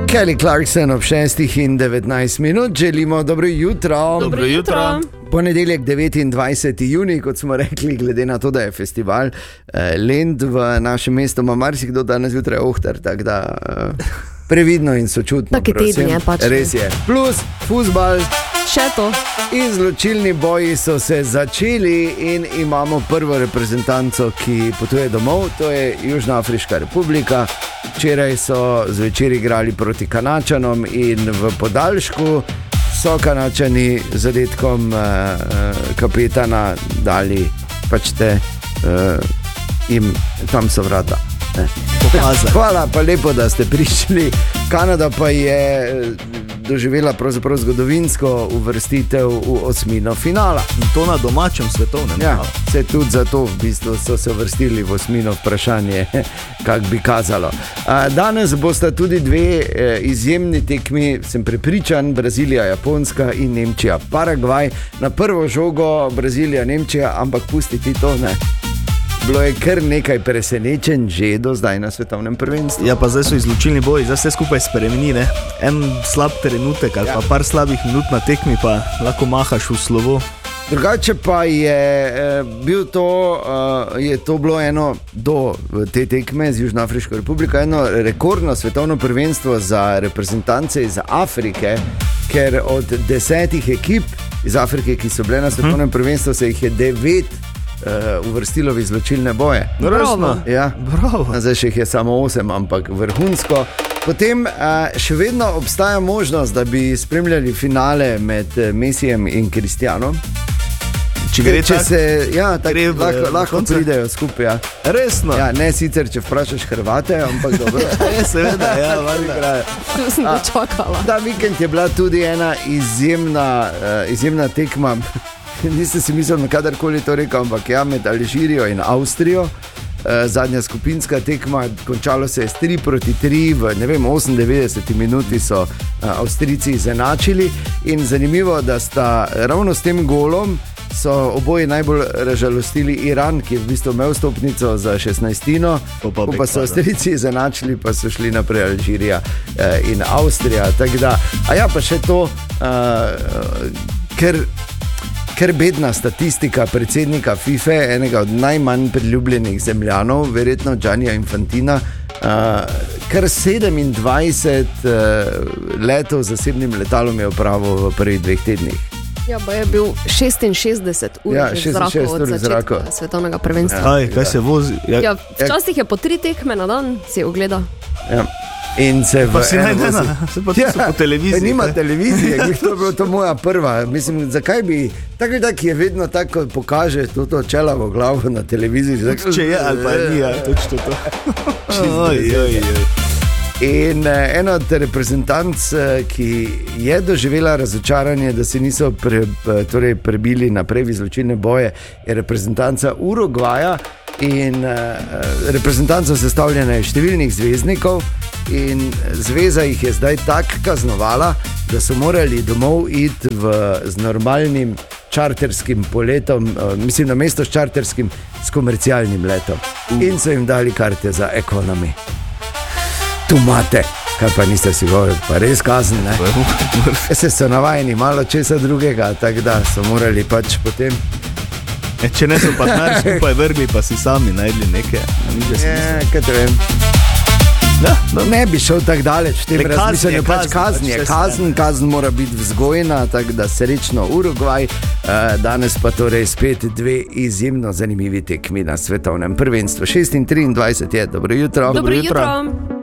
Kelly Clarkson ob 6:19. Želimo dobro jutro. Dobro jutro. Ponedeljek 29. juni, kot smo rekli, glede na to, da je festival Lent v našem mestu, ima marsikdo danes zjutraj ohtar, tako da previdno in sočutno. Taki teden je pač. Res je. Plus fuzbal. Še to. Izločilni boji so se začeli in imamo prvo reprezentanco, ki potuje domov, to je Južnoafriška republika. Včeraj so zvečer igrali proti Kanačanom in v podaljšku so Kanačani z zadetkom kapetana dali, pač jim tam so vrata. Hvala, pa lepo, da ste prišli. Kanada pa je doživela pravzaprav zgodovinsko uvrstitev v osmino finala. In to na domačem svetovnem. Ja, se tudi zato v bistvu so se uvrstili v osmino, vprašanje, kak bi kazalo. Danes bosta tudi dve izjemni tekmi, sem prepričan, Brazilija, Japonska in Nemčija, Paragvaj. Na prvo žogo Brazilija, Nemčija, ampak pustiti to ne. Bilo je kar nekaj presenečen že do zdaj na svetovnem prvenstvu. Ja, pa zdaj so izločilni boji, zdaj se skupaj spremeni, ne? En slab trenutek ali pa par slabih minut na tekmi, pa lahko mahaš v slovo. Drugače pa je to bilo eno do te tekme z Južnoafriško republiko, eno rekordno svetovno prvenstvo za reprezentance iz Afrike, ker od 10 ekip iz Afrike, ki so bile na svetovnem prvenstvu, se jih je 9 uvrstilo v izločilne boje. Bravo. Ja. Bravo. Zdaj še jih je samo 8, ampak vrhunsko. Potem še vedno obstaja možnost, da bi spremljali finale med Messijem in Cristianom. Če se lahko pridejo skupaj. Ja. Resno? Ja, ne sicer, če vprašaš Hrvate, ampak dobro. Seveda, ja, valjda. Tu sem dočakala. Ta vikend je bila tudi ena izjemna tekma. Niste si mislili, kadarkoli to rekel, ampak ja, med Alžirijo in Avstrijo. Zadnja skupinska tekma, končalo se je s 3-3, v 98 minuti so Avstrijci izenačili in zanimivo, da sta ravno s tem golom so oboji najbolj razžalostili Iran, ki je v bistvu imel stopnico za 16. Pa so Avstrijci izenačili, pa so šli naprej Alžirija in Avstrija. Pa še to, ker bedna statistika predsednika FIFA, enega od najmanj priljubljenih zemljanov, verjetno Giannia Infantina, kar 27 letov z zasebnim letalom je opravil v prvih 2 tednih. Ja, pa je bil 66 ur od začetka svetovnega prvenstva. Kaj se vozi? Ja, včasih je po 3 tekme na dan, si ogleda. Ja. In se pa si najdena, se pa tudi po televiziji. Nima televizije, to je bilo to moja prva. Mislim, zakaj bi, tak je vedno tako, pokaže to čelavo glavo na televiziji. Če je ali pa ni, točno to. In ena od reprezentanc, ki je doživela razočaranje, da se niso prebili naprej v izločilne boje, je reprezentanca Urugvaja. In reprezentanca sestavljena je številnih zvezdnikov in zveza jih je zdaj tako kaznovala, da so morali domov iti z normalnim čarterskim poletom, mislim na mesto s čarterskim, s komercialnim letom. In so jim dali karte za economy. Tu imate, kaj pa niste si govorili, pa res kazni, ne? Se so navajeni malo česa drugega, tako da so morali pač potem. Če ne so pa skupaj vrgli, pa si sami najdli neke. Kaj te vem. Ne bi šel tako daleč v tem razmišljanju, pač kazen mora biti vzgojna, tako da srečno Urugvaj. Danes pa torej spet 2 izjemno zanimivi tekmi na svetovnem prvenstvu. 6:23 je, dobro jutro. Dobro jutro.